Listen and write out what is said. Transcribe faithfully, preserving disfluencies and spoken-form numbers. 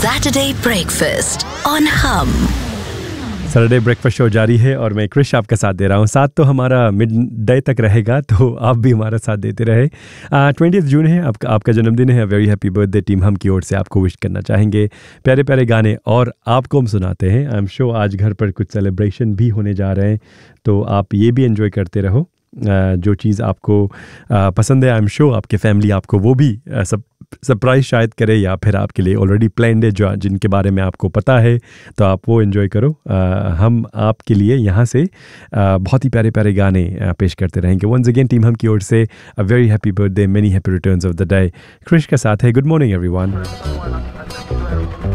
Saturday Breakfast on Hum. Saturday breakfast show जारी है और मैं क्रिश आपका साथ दे रहा हूँ। साथ तो हमारा मिड डे तक रहेगा, तो आप भी हमारा साथ देते रहे। ट्वेंटियथ जून है, आपका आपका जन्मदिन है। वेरी हैप्पी बर्थडे टीम हम की ओर से आपको विश करना चाहेंगे। प्यारे प्यारे गाने और आपको हम सुनाते हैं। आई एम श्योर आज घर पर कुछ सेलिब्रेशन भी होने जा रहे हैं, तो आप ये भी एंजॉय करते रहो। जो चीज़ आपको पसंद है, आई एम श्योर आपके फैमिली आपको वो भी सब सरप्राइज शायद करे, या फिर आपके लिए ऑलरेडी प्लान्ड है जो जिनके बारे में आपको पता है, तो आप वो एंजॉय करो। हम आपके लिए यहाँ से बहुत ही प्यारे प्यारे गाने पेश करते रहेंगे। वंस अगेन टीम हम की ओर से a very happy birthday, many happy returns of the day. Krrish के साथ है। Good morning everyone.